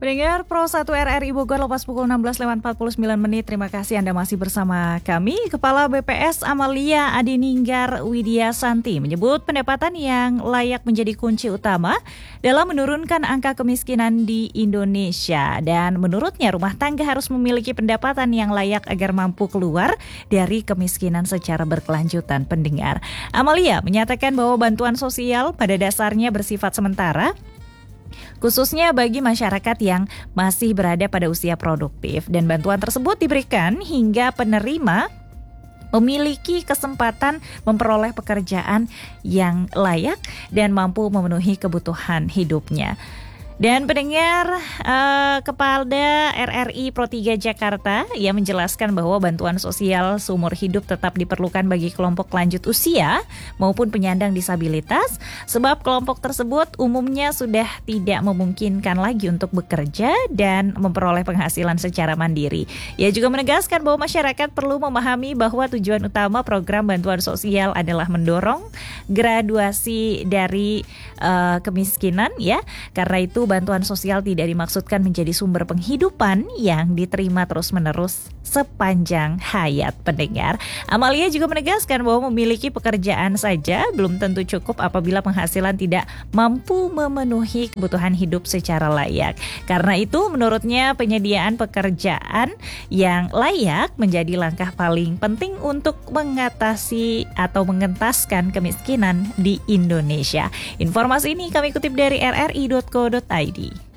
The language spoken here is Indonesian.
Pendengar Pro 1 RRI Bogor lepas pukul 16:49. Terima kasih Anda masih bersama kami. Kepala BPS Amalia Adininggar Widyasanti menyebut pendapatan yang layak menjadi kunci utama dalam menurunkan angka kemiskinan di Indonesia. Dan menurutnya rumah tangga harus memiliki pendapatan yang layak agar mampu keluar dari kemiskinan secara berkelanjutan. Pendengar, Amalia menyatakan bahwa bantuan sosial pada dasarnya bersifat sementara, khususnya bagi masyarakat yang masih berada pada usia produktif, dan bantuan tersebut diberikan hingga penerima memiliki kesempatan memperoleh pekerjaan yang layak dan mampu memenuhi kebutuhan hidupnya. Dan pendengar, Kepala RRI Pro 3 Jakarta ia menjelaskan bahwa bantuan sosial seumur hidup tetap diperlukan bagi kelompok lanjut usia maupun penyandang disabilitas, sebab kelompok tersebut umumnya sudah tidak memungkinkan lagi untuk bekerja dan memperoleh penghasilan secara mandiri. Ia juga menegaskan bahwa masyarakat perlu memahami bahwa tujuan utama program bantuan sosial adalah mendorong graduasi dari kemiskinan, ya. Karena itu bantuan sosial tidak dimaksudkan menjadi sumber penghidupan yang diterima terus-menerus sepanjang hayat. Pendengar, Amalia juga menegaskan bahwa memiliki pekerjaan saja belum tentu cukup apabila penghasilan tidak mampu memenuhi kebutuhan hidup secara layak. Karena itu menurutnya penyediaan pekerjaan yang layak menjadi langkah paling penting untuk mengatasi atau mengentaskan kemiskinan di Indonesia. Informasi ini kami kutip dari rri.co.id.